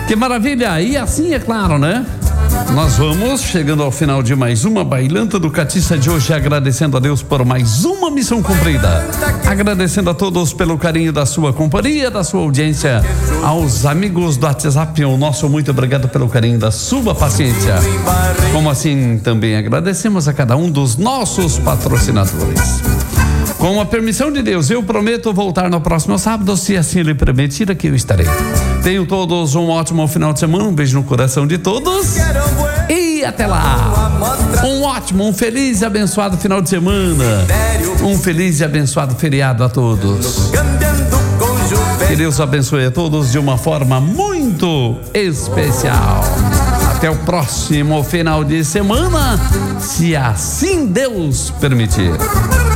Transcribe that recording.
Que maravilha! E assim, é claro, né? Nós vamos chegando ao final de mais uma Bailanta do Catista de hoje, agradecendo a Deus por mais uma missão cumprida. Agradecendo a todos pelo carinho da sua companhia, da sua audiência. Aos amigos do WhatsApp, o nosso muito obrigado pelo carinho da sua paciência. Como assim, também agradecemos a cada um dos nossos patrocinadores. Com a permissão de Deus, eu prometo voltar no próximo sábado, se assim Ele permitir, aqui eu estarei. Tenham todos um ótimo final de semana, um beijo no coração de todos e até lá. Um ótimo, um feliz e abençoado final de semana. Um feliz e abençoado feriado a todos. Que Deus abençoe a todos de uma forma muito especial. Até o próximo final de semana, se assim Deus permitir.